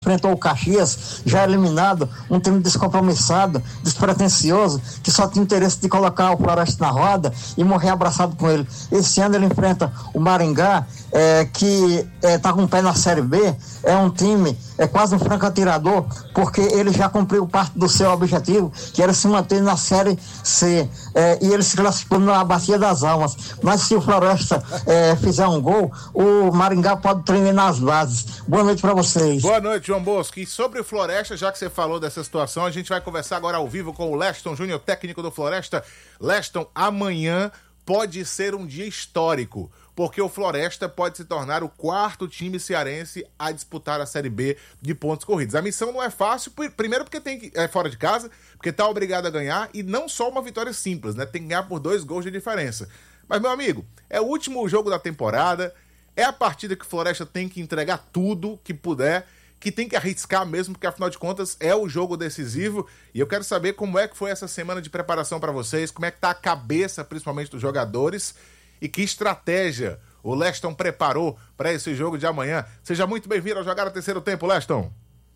enfrentou o Caxias, já eliminado, um time descompromissado, despretensioso, que só tinha interesse de colocar o Floresta na roda e morrer abraçado com ele. Esse ano ele enfrenta o Maringá, que está com o pé na Série B, é um time, quase um franco atirador, porque ele já cumpriu parte do seu objetivo, que era se manter na Série C, e ele se classificou na Bacia das Almas. Mas se o Floresta fizer um gol, o Maringá pode tremer nas bases. Boa noite para vocês. Boa noite, João Bosco. E sobre o Floresta, já que você falou dessa situação, a gente vai conversar agora ao vivo com o Leston Júnior, técnico do Floresta. Leston, amanhã pode ser um dia histórico, porque o Floresta pode se tornar o quarto time cearense a disputar a Série B de pontos corridos. A missão não é fácil, primeiro porque é fora de casa, porque tá obrigado a ganhar, e não só uma vitória simples, né? Tem que ganhar por 2 gols de diferença. Mas, meu amigo, é o último jogo da temporada, é a partida que o Floresta tem que entregar tudo que puder, que tem que arriscar mesmo, porque afinal de contas é o jogo decisivo. E eu quero saber como é que foi essa semana de preparação para vocês, como é que tá a cabeça, principalmente dos jogadores, e que estratégia o Leston preparou para esse jogo de amanhã. Seja muito bem-vindo ao Jogar no Terceiro Tempo, Leston.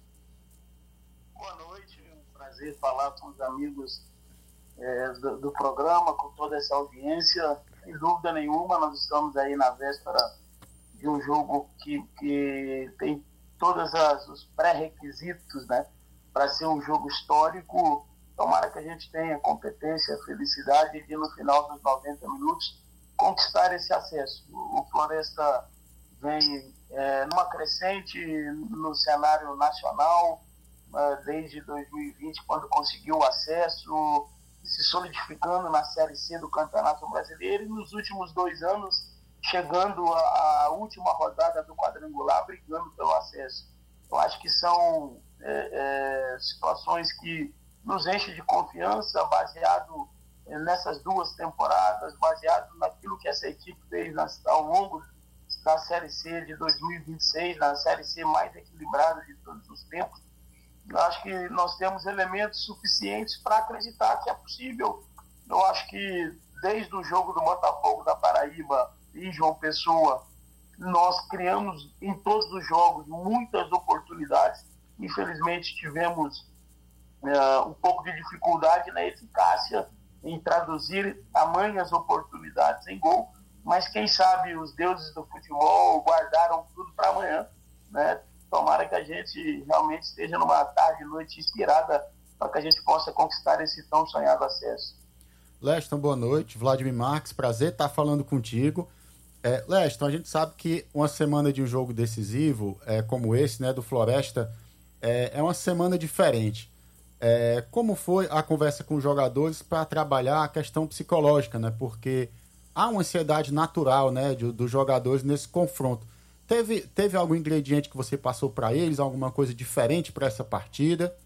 Boa noite, é um prazer falar com os amigos do programa, com toda essa audiência. Sem dúvida nenhuma, nós estamos aí na véspera de um jogo que tem todos os pré-requisitos, né, para ser um jogo histórico. Tomara que a gente tenha competência, felicidade de no final dos 90 minutos conquistar esse acesso. O Floresta vem numa crescente no cenário nacional, desde 2020, quando conseguiu o acesso, se solidificando na Série C do Campeonato Brasileiro, e nos últimos 2 anos chegando à última rodada do quadrangular, brigando pelo acesso. Eu acho que são situações que nos enchem de confiança, baseado nessas 2 temporadas, baseado naquilo que essa equipe fez ao longo da Série C de 2026, na Série C mais equilibrada de todos os tempos. Eu acho que nós temos elementos suficientes para acreditar que é possível. Eu acho que desde o jogo do Botafogo da Paraíba e João Pessoa, nós criamos em todos os jogos muitas oportunidades. Infelizmente tivemos um pouco de dificuldade na eficácia em traduzir tamanhas oportunidades em gol, mas quem sabe os deuses do futebol guardaram tudo para amanhã, né? Tomara que a gente realmente esteja numa tarde e noite inspirada para que a gente possa conquistar esse tão sonhado acesso. Leston, boa noite. Vladimir Marques, prazer estar falando contigo. Leston, a gente sabe que uma semana de um jogo decisivo, como esse, né, do Floresta, é uma semana diferente. Como foi a conversa com os jogadores para trabalhar a questão psicológica, né? Porque há uma ansiedade natural, né, dos jogadores nesse confronto. Teve algum ingrediente que você passou para eles, alguma coisa diferente para essa partida?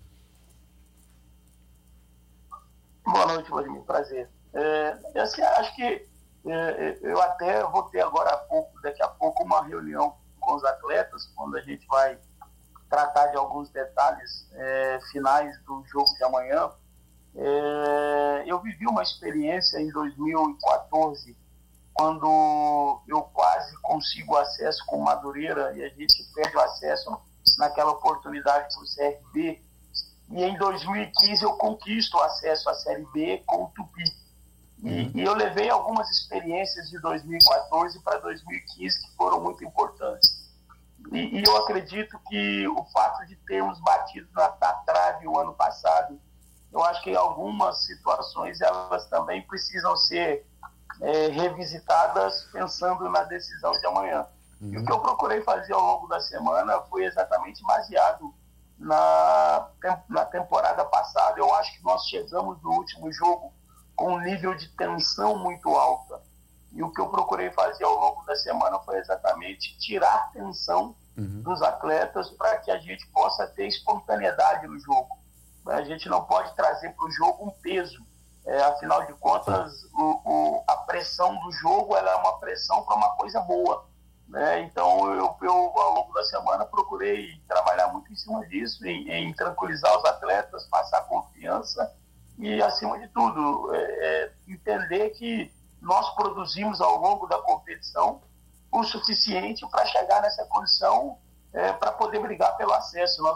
Boa noite, Vladimir, prazer. Assim, acho que eu até vou ter daqui a pouco, uma reunião com os atletas, quando a gente vai tratar de alguns detalhes finais do jogo de amanhã. Eu vivi uma experiência em 2014, quando eu quase consigo acesso com o Madureira e a gente perde o acesso naquela oportunidade para o CRB. E em 2015 eu conquisto o acesso à Série B com o Tupi. E eu levei algumas experiências de 2014 para 2015 que foram muito importantes. E eu acredito que o fato de termos batido na trave o ano passado, eu acho que algumas situações elas também precisam ser revisitadas pensando na decisão de amanhã. E o que eu procurei fazer ao longo da semana foi exatamente baseado na temporada passada. Eu acho que nós chegamos no último jogo com um nível de tensão muito alta. E o que eu procurei fazer ao longo da semana foi exatamente tirar tensão dos atletas para que a gente possa ter espontaneidade no jogo. A gente não pode trazer para o jogo um peso. Afinal de contas, a pressão do jogo ela é uma pressão para uma coisa boa, né? Então, eu ao longo da semana procurei trabalhar muito em cima disso, em tranquilizar os atletas, passar confiança e, acima de tudo, entender que nós produzimos ao longo da competição o suficiente para chegar nessa condição para poder brigar pelo acesso. Nós